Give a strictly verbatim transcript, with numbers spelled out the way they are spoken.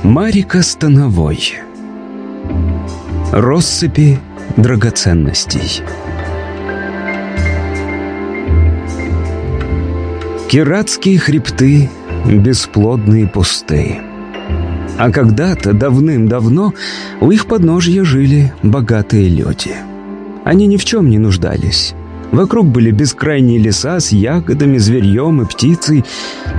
Марика Становой. Россыпи драгоценностей. Киратские хребты бесплодные и пустые. А когда-то, давным-давно, у их подножья жили богатые люди. Они ни в чем не нуждались. Вокруг были бескрайние леса с ягодами, зверьем и птицей.